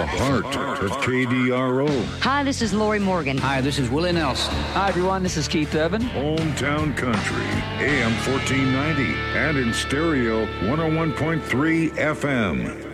Part of KDRO. Hi, this is Lori Morgan. Hi, this is Willie Nelson. Hi, everyone. This is Keith Urban. Hometown Country, AM 1490, and in stereo 101.3 FM.